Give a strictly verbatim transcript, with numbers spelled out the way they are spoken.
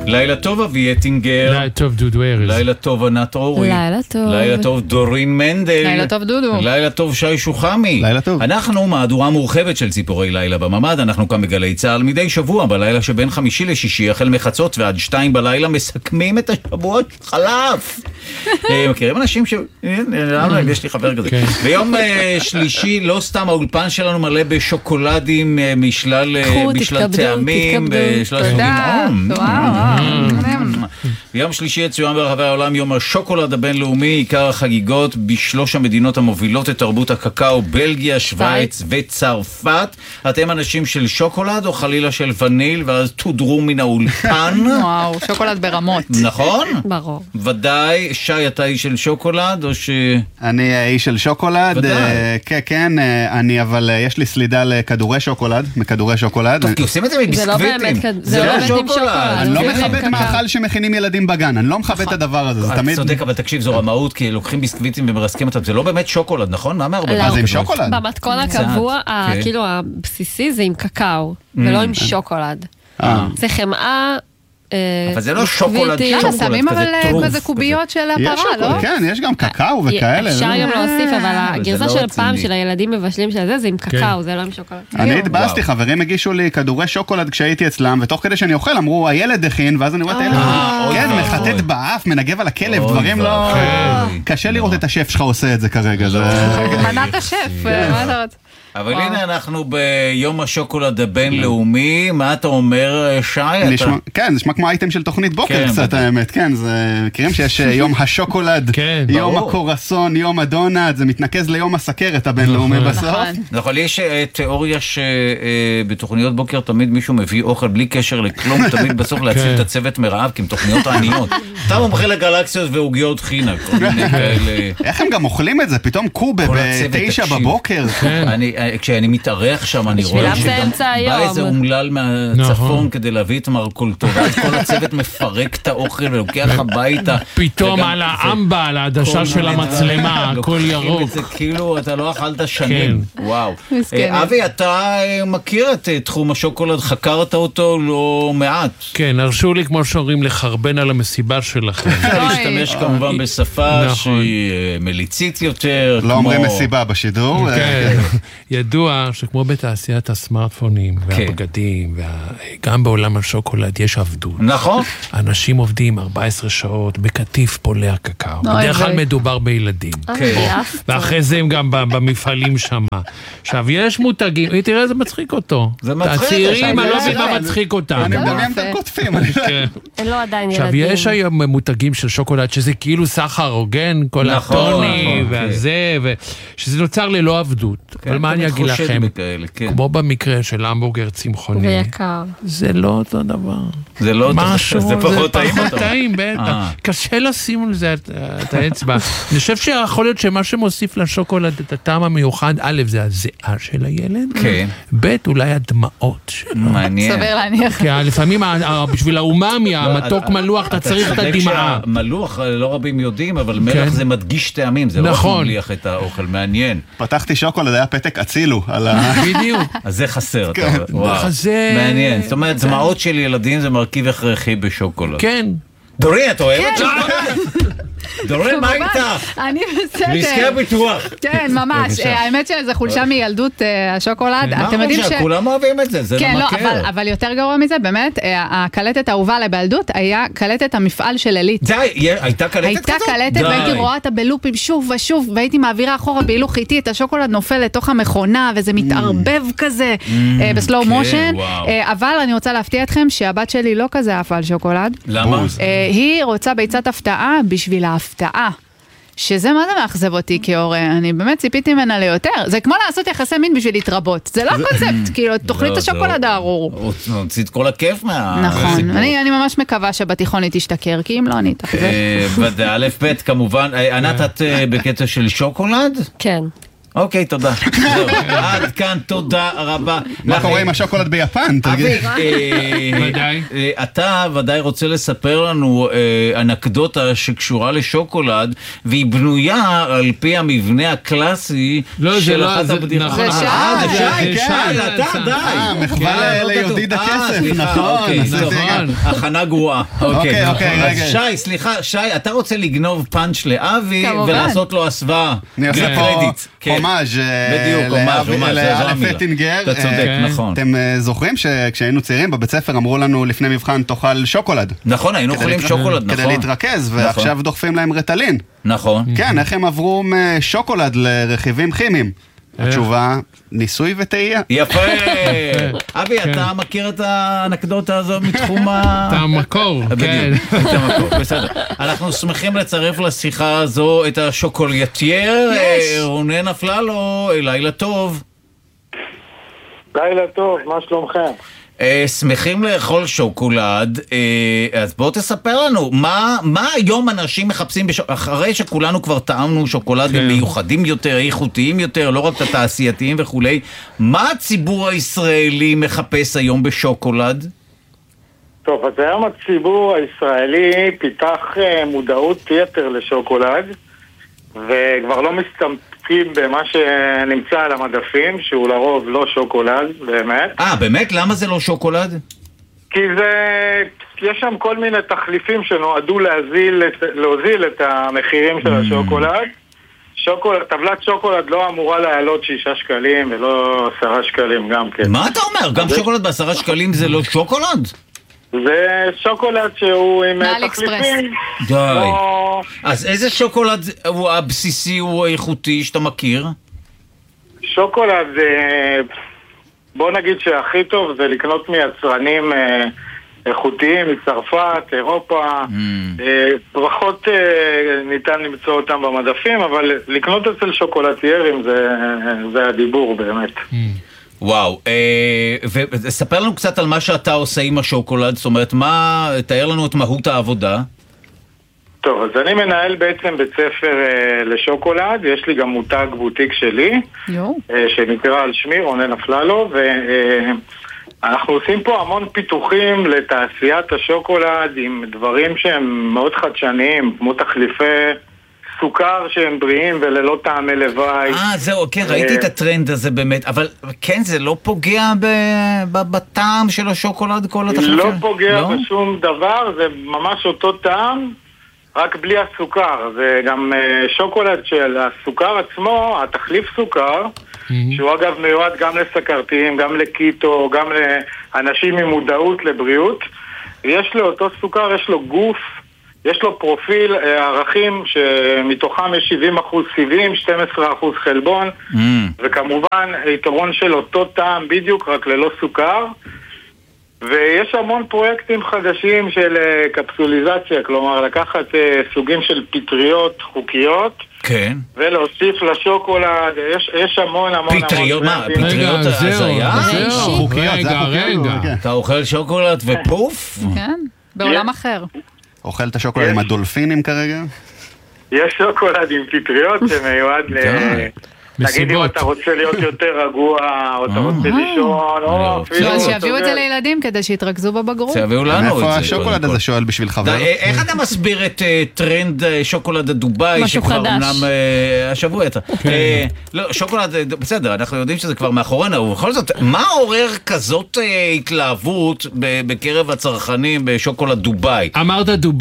לילה טוב אבי אטינגר. לילה טוב דודו ארז. לילה טוב ענת אורי. לילה טוב. לילה טוב דורין מנדל. לילה טוב דודו. לילה טוב שי שוחמי. לילה טוב. אנחנו מהדורה מורחבת של ציפורי לילה בממד, אנחנו כאן בגלי צהל מדי שבוע, בלילה שבין חמישי לשישי, החל מחצות ועד שתיים בלילה, מסכמים את השבוע שחלף. מכירים אנשים ש... יש לי חבר כזה. ביום שלישי, לא סתם האולפן שלנו מלא בשוקולדים משלל טעמים. תודה. ביום שלישי יצוין ברחבי העולם יום השוקולד הבינלאומי, עיקר החגיגות בשלוש המדינות המובילות את תרבות הקקאו, בלגיה, שוויץ וצרפת. אתם אנשים של שוקולד או חלילה של וניל, ואז תודרו מן האולפן? וואו, שוקולד ברמות. נכון? ברור. ודאי. שי, אתה איש של שוקולד או ש... אני איש של שוקולד. כן, כן, אני אבל יש לי סלידה לכדורי שוקולד, מכדורי שוקולד. טוב, כי עושים את זה מביסקוויטים. זה לא שוקולד. אני לא מכבד מאכל שמכינים ילדים בגן, אני לא מכבד את הדבר הזה, זה תמיד... צודק, אבל תקשיב, זו רמאות, כי לוקחים ביסקוויטים ומרסקים אותם, זה לא באמת שוקולד, נכון? מה מערבבים? אז עם שוקולד? במתכון הקבוע, כאילו הבסיסי זה עם קקאו, ולא עם שוקולד. זה חמאה... אבל זה לא שוקולד, שוקולד, שמים אבל טרוף כזה קוביות של הפרה, לא? כן, יש גם קקאו וכאלה. אפשר גם להוסיף, אבל הגרסה של פעם של הילדים מבשלים של זה, זה עם קקאו, זה לא עם שוקולד. אני התבאסתי, חברים הגישו לי כדורי שוקולד כשהייתי אצלם, ותוך כדי שאני אוכל אמרו, הילד הכין, ואז אני רואה את הילד, כן, מחטט באף, מנגב על הכלב, דברים לא... קשה לראות את השף שלך עושה את זה כרגע. מנת השף, מה אתה רוצה? אבל הנה אנחנו ביום השוקולד הבינלאומי, מה אתה אומר, שי? כן, זה נשמע כמו אייטם של תוכנית בוקר קצת, האמת, כן, זה מכירים שיש יום השוקולד, יום הקורסון, יום הדונט, זה מתנקז ליום הסכרת הבינלאומי בסוף. נכון, יש תיאוריה שבתוכניות בוקר תמיד מישהו מביא אוכל בלי קשר לכלום, תמיד בסוף להציל את הצוות מרעב, כי הם תוכניות העניות. אתה מומחה לגלקסיות ועוגיות חינה, כל מיני כאלה. איך הם גם אוכלים את זה? פתאום קובה בתשע בבוקר. כשאני מתארח שם, אני רואה שגם בא איזה אומלל מהצפון כדי להביא את מרכולתו, ואז כל הצוות מפרק את האוכל ולוקח הביתה. פתאום על האמבה, על העדשה של המצלמה, הכל ירוק. זה כאילו, אתה לא אכלת שנים. וואו. אבי, אתה מכיר את תחום השוקולד, חקרת אותו לא מעט. כן, הרשו לי כמו שאומרים לחרבן על המסיבה שלכם. להשתמש כמובן בשפה שהיא מליצית יותר. לא אומרים מסיבה בשידור. כן. ידוע שכמו בתעשיית הסמארטפונים והבגדים, וגם בעולם השוקולד יש עבדות. נכון. אנשים עובדים ארבע עשרה שעות בקטיף פולע קקאו. בדרך כלל מדובר בילדים. ואחרי זה הם גם במפעלים שם. עכשיו, יש מותגים, תראה, זה מצחיק אותו. זה מצחיק. הצעירים, אני לא מבין מה מצחיק אותם. אני מדמיין את הקוטפים. אין לו עדיין ילדים. עכשיו, יש היום מותגים של שוקולד, שזה כאילו סחר הוגן, כל הטוני והזה, שזה נוצר ללא עבדות. אבל מה אני אגיד לכם, כמו במקרה של המבורגר צמחוני, ויקר. זה לא אותו דבר. זה לא אותו, זה פחות טעים. זה פחות טעים, בטח. קשה לשים על זה את האצבע. אני חושב שיכול להיות שמה שמוסיף לשוקולד את הטעם המיוחד, א', זה הזיעה של הילד, ב', אולי הדמעות שלו. מעניין. סבר להניח. כי לפעמים בשביל האוממי, המתוק מלוח, אתה צריך את הדמעה. מלוח, לא רבים יודעים, אבל מלח זה מדגיש טעמים, זה לא מליח את האוכל, מעניין. פתחתי שוקולד, היה פתק אצילו על ה... בדיוק. אז זה חסר. וואו. מעניין. זאת אומרת, דמעות של ילדים זה מרכיב הכרחי בשוקולד. כן. דורין, את אוהבת שוקולד? דורין, מה איתך? אני בסדר. לעסקי הביטוח. כן, ממש. האמת שזה חולשה מילדות השוקולד. מה חולשה? כולם אוהבים את זה, זה לא מכיר. כן, אבל יותר גרוע מזה, באמת, הקלטת האהובה עליי בילדות היה קלטת המפעל של אלית. די, הייתה קלטת כזאת? הייתה קלטת, והייתי רואה אותה בלופים שוב ושוב, והייתי מעבירה אחורה בהילוך איטי, את השוקולד נופל לתוך המכונה, וזה מתערבב כזה, בסלואו מושן. אבל אני רוצה להפתיע אתכם שהבת שלי לא כזה אהבה על שוקולד. למה? היא רוצה ביצת הפתעה בשביל ההפתעה. שזה מה זה מאכזב אותי כאור, אני באמת ציפיתי ממנה ליותר. זה כמו לעשות יחסי מין בשביל להתרבות. זה לא הקונספט, כאילו, תוכנית השוקולד הארור. הוציא את כל הכיף מהסיפור. נכון, אני ממש מקווה שבתיכון היא תשתכר, כי אם לא, אני תחזר. ודאי, א' ב' כמובן. ענת, את בקטע של שוקולד? כן. אוקיי, תודה. עד כאן, תודה רבה. מה קורה עם השוקולד ביפן? אבי, אתה ודאי רוצה לספר לנו אנקדוטה שקשורה לשוקולד, והיא בנויה על פי המבנה הקלאסי של אחת הבדיחות. זה שי. זה שי, אתה די. מחווה ליהודיד הכסף, נכון. הכנה גרועה. אוקיי, אוקיי, רגע. שי, סליחה, שי, אתה רוצה לגנוב פאנץ' לאבי ולעשות לו הסוואה. אני עושה פה הומאז' לאלף פטינגר. אתה צודק, נכון. אתם זוכרים שכשהיינו צעירים בבית ספר אמרו לנו לפני מבחן תאכל שוקולד. נכון, היינו אוכלים שוקולד, נכון. כדי להתרכז, ועכשיו דוחפים להם רטלין. נכון. כן, איך הם עברו משוקולד לרכיבים כימיים? התשובה, ניסוי וטעייה. יפה. אבי, אתה מכיר את האנקדוטה הזו מתחום ה... את המקור, כן. את המקור, בסדר. אנחנו שמחים לצרף לשיחה הזו את השוקולייטייר, רונן אפללו, לילה טוב. לילה טוב, מה שלומכם? שמחים לאכול שוקולד, אז בואו תספר לנו, מה, מה היום אנשים מחפשים, בש... אחרי שכולנו כבר טעמנו שוקולדים כן. מיוחדים יותר, איכותיים יותר, לא רק את התעשייתיים וכולי, מה הציבור הישראלי מחפש היום בשוקולד? טוב, אז היום הציבור הישראלי פיתח מודעות יתר לשוקולד, וכבר לא מסתמכים במה שנמצא על המדפים, שהוא לרוב לא שוקולד, באמת. אה, באמת? למה זה לא שוקולד? כי זה... יש שם כל מיני תחליפים שנועדו להזיל, להוזיל את המחירים של השוקולד. שוקולד, טבלת שוקולד לא אמורה לעלות שישה שקלים ולא עשרה שקלים גם כן. מה אתה אומר? גם שוקולד בעשרה שקלים זה לא שוקולד? זה שוקולד שהוא עם תחליפים. די. אז איזה שוקולד הוא הבסיסי, הוא האיכותי שאתה מכיר? שוקולד, בוא נגיד שהכי טוב זה לקנות מיצרנים איכותיים, מצרפת, אירופה. פחות ניתן למצוא אותם במדפים, אבל לקנות אצל שוקולטיירים זה הדיבור באמת. וואו, וספר לנו קצת על מה שאתה עושה עם השוקולד, זאת אומרת, מה, תאר לנו את מהות העבודה. טוב, אז אני מנהל בעצם בית ספר לשוקולד, יש לי גם מותג בוטיק שלי, שנקרא על שמי, רונן אפללו, ואנחנו עושים פה המון פיתוחים לתעשיית השוקולד עם דברים שהם מאוד חדשניים, כמו תחליפי סוכר שהם בריאים וללא טעמי לוואי. אה, זהו, כן, ראיתי את הטרנד הזה באמת, אבל כן, זה לא פוגע בטעם של השוקולד כל התחליפים? לא פוגע בשום דבר, זה ממש אותו טעם, רק בלי הסוכר. זה גם שוקולד של הסוכר עצמו, התחליף סוכר, שהוא אגב מיועד גם לסכרתיים, גם לקיטו, גם לאנשים עם מודעות לבריאות. יש לו אותו סוכר, יש לו גוף, יש לו פרופיל ערכים שמתוכם יש שבעים אחוז סיבים, שנים עשר אחוז חלבון, mm. וכמובן יתרון של אותו טעם בדיוק, רק ללא סוכר. ויש המון פרויקטים חדשים של קפסוליזציה, כלומר לקחת סוגים של פטריות חוקיות, כן. ולהוסיף לשוקולד, יש, יש המון המון פטריות, המון... מה? פטריות הזיה? זהו, רגע, רגע. אתה אוכל שוקולד ופוף? כן, בעולם אחר. אוכל את השוקולד עם הדולפינים כרגע? יש שוקולד עם פטריות שמיועד ל... תגיד אם אתה רוצה להיות יותר רגוע, או אתה רוצה לישון, או אפילו... שיביאו את זה לילדים כדי שיתרכזו בבגרות. שיביאו לנו את זה. איפה השוקולד הזה שואל בשביל חבר? איך אתה מסביר את טרנד שוקולד הדובאי? משהו חדש. אמנם השבוע יצא. לא, שוקולד, בסדר, אנחנו יודעים שזה כבר מאחורינו, ובכל זאת, מה עורר כזאת התלהבות בקרב הצרכנים בשוקולד דובאי? אמרת דובאי.